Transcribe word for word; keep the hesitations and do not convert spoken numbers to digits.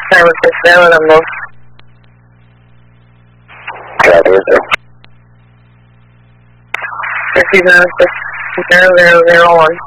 seven six seven number. Copy, sir. fifty-nine zero zero zero one.